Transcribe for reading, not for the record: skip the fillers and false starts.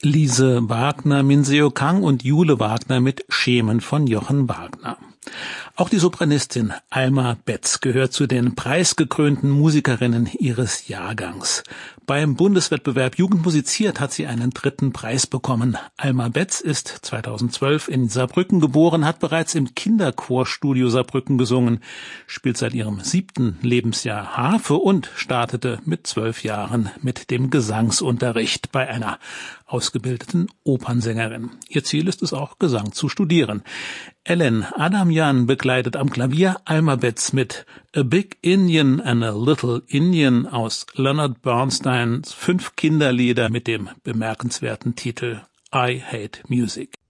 Lise Wagner, Min Seo Kang und Jule Wagner mit Schemen von Jochen Wagner. Auch die Sopranistin Alma Betz gehört zu den preisgekrönten Musikerinnen ihres Jahrgangs. Beim Bundeswettbewerb Jugend musiziert hat sie einen 3. Preis bekommen. Alma Betz ist 2012 in Saarbrücken geboren, hat bereits im Kinderchorstudio Saarbrücken gesungen, spielt seit ihrem 7. Lebensjahr Harfe und startete mit 12 Jahren mit dem Gesangsunterricht bei einer ausgebildeten Opernsängerin. Ihr Ziel ist es auch, Gesang zu studieren. Ellen Adamjan begleitet am Klavier Alma Betz mit A Big Indian and a Little Indian aus Leonard Bernsteins 5 Kinderlieder mit dem bemerkenswerten Titel I Hate Music.